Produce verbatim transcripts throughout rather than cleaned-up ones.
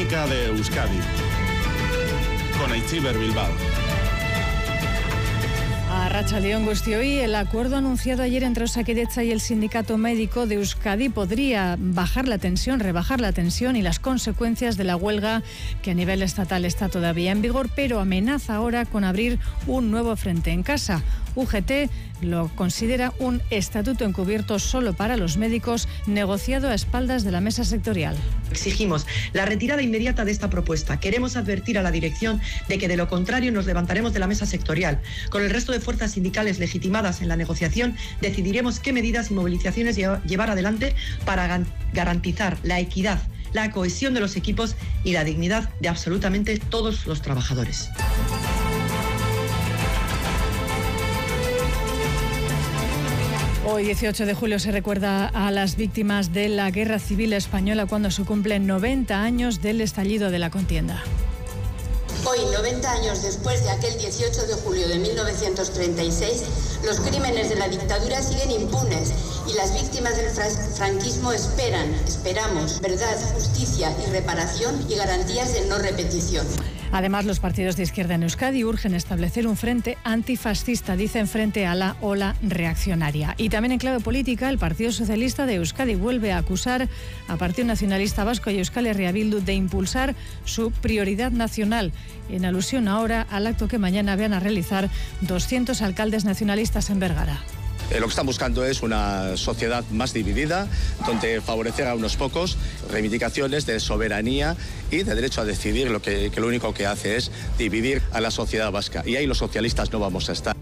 Crónica de Euskadi con Aitziber Bilbao. Arratsaldeon guztioi, el acuerdo anunciado ayer entre Osakidetza y el Sindicato Médico de Euskadi podría bajar la tensión, rebajar la tensión y las consecuencias de la huelga que a nivel estatal está todavía en vigor, pero amenaza ahora con abrir un nuevo frente en casa. U G T lo considera un estatuto encubierto solo para los médicos, negociado a espaldas de la mesa sectorial. Exigimos la retirada inmediata de esta propuesta. Queremos advertir a la dirección de que de lo contrario nos levantaremos de la mesa sectorial. Con el resto de fuerzas sindicales legitimadas en la negociación decidiremos qué medidas y movilizaciones llevar adelante para garantizar la equidad, la cohesión de los equipos y la dignidad de absolutamente todos los trabajadores. Hoy, dieciocho de julio, se recuerda a las víctimas de la Guerra Civil Española cuando se cumplen noventa años del estallido de la contienda. Hoy, noventa años después de aquel dieciocho de julio de mil novecientos treinta y seis, los crímenes de la dictadura siguen impunes y las víctimas del franquismo esperan, esperamos, verdad, justicia y reparación y garantías de no repetición. Además, los partidos de izquierda en Euskadi urgen establecer un frente antifascista, dicen, frente a la ola reaccionaria. Y también en clave política, el Partido Socialista de Euskadi vuelve a acusar a Partido Nacionalista Vasco y Euskal Herria Bildu de impulsar su prioridad nacional, en alusión ahora al acto que mañana van a realizar doscientos alcaldes nacionalistas en Bergara. Eh, lo que están buscando es una sociedad más dividida, donde favorecer a unos pocos, reivindicaciones de soberanía y de derecho a decidir, lo que, que lo único que hace es dividir a la sociedad vasca. Y ahí los socialistas no vamos a estar.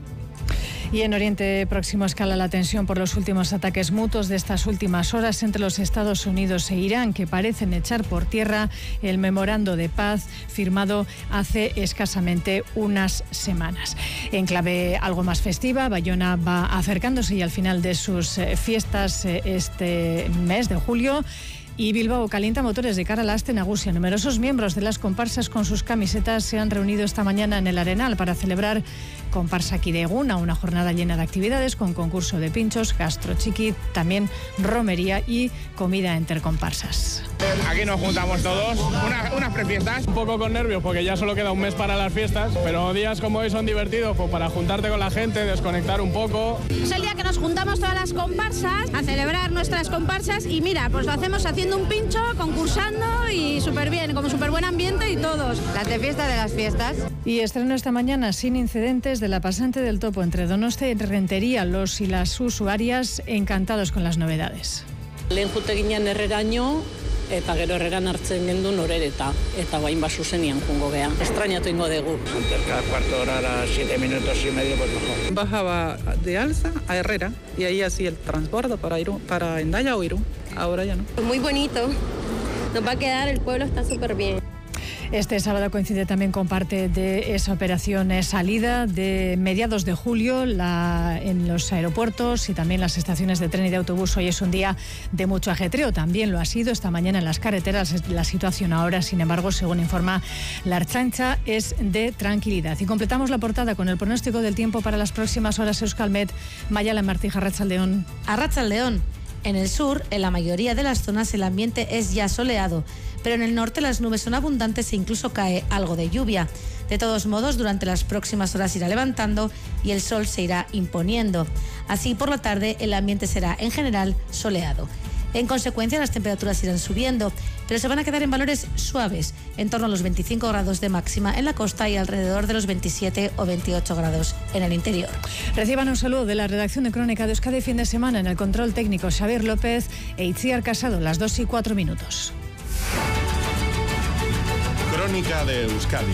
Y en Oriente Próximo escala la tensión por los últimos ataques mutuos de estas últimas horas entre los Estados Unidos e Irán, que parecen echar por tierra el memorando de paz firmado hace escasamente unas semanas. En clave algo más festiva, Bayona va acercándose y al final de sus fiestas este mes de julio. Y Bilbao calienta motores de cara a la Aste Nagusia. Numerosos miembros de las comparsas con sus camisetas se han reunido esta mañana en el Arenal para celebrar Comparsa Kideguna, una jornada llena de actividades con concurso de pinchos, gastrochiqui, también romería y comida entre comparsas. Aquí nos juntamos todos, una, unas prefiestas. Un poco con nervios porque ya solo queda un mes para las fiestas, pero días como hoy son divertidos pues, para juntarte con la gente, desconectar un poco. Es el día que nos juntamos todas las comparsas a celebrar nuestras comparsas y mira, pues lo hacemos haciendo un pincho, concursando y súper bien, como súper buen ambiente y todos. Las de fiesta de las fiestas. Y estreno esta mañana sin incidentes de la pasante del Topo entre Donostia y Rentería. Los y las usuarias encantados con las novedades. Lehen jute ginen Herreraino, eta gero Herreran hartzen gendun Orereta, eta guain basu zenian jungo gea. Estrañatu ingo dugu. Cada cuarto hora, a siete minutos y medio, pues mejor. Bajaba de Alza a Herrera y ahí hacía el transbordo para, Irún, para Endaya o Irún. Ahora ya no. Muy bonito. Nos va a quedar, el pueblo está súper bien. Este sábado coincide también con parte de esa operación salida de mediados de julio la, en los aeropuertos y también las estaciones de tren y de autobús. Hoy es un día de mucho ajetreo, también lo ha sido esta mañana en las carreteras. La situación ahora, sin embargo, según informa la Ertzaintza, es de tranquilidad. Y completamos la portada con el pronóstico del tiempo para las próximas horas. Euskalmet, Mayala Martija, Arratsaldeon. Arratsaldeon. En el sur, en la mayoría de las zonas, el ambiente es ya soleado, pero en el norte las nubes son abundantes e incluso cae algo de lluvia. De todos modos, durante las próximas horas irá levantando y el sol se irá imponiendo. Así, por la tarde, el ambiente será, en general, soleado. En consecuencia, las temperaturas irán subiendo, pero se van a quedar en valores suaves, en torno a los veinticinco grados de máxima en la costa y alrededor de los veintisiete o veintiocho grados en el interior. Reciban un saludo de la redacción de Crónica de Euskadi fin de semana. En el control técnico, Xavier López e Itziar Casado, las dos y cuatro minutos. Crónica de Euskadi.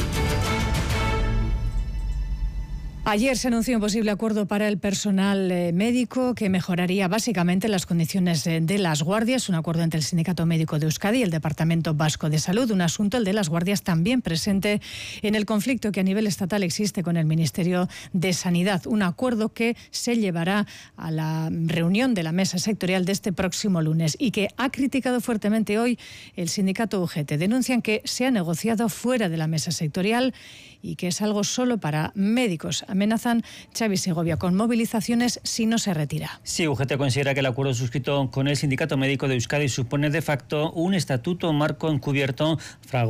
Ayer se anunció un posible acuerdo para el personal eh, médico que mejoraría básicamente las condiciones eh, de las guardias. Un acuerdo entre el Sindicato Médico de Euskadi y el Departamento Vasco de Salud. Un asunto, el de las guardias, también presente en el conflicto que a nivel estatal existe con el Ministerio de Sanidad. Un acuerdo que se llevará a la reunión de la mesa sectorial de este próximo lunes y que ha criticado fuertemente hoy el sindicato U G T. Denuncian que se ha negociado fuera de la mesa sectorial y que es algo solo para médicos. Amenazan Xavi Segovia con movilizaciones si no se retira. Sí, U G T considera que el acuerdo suscrito con el Sindicato Médico de Euskadi supone de facto un estatuto marco encubierto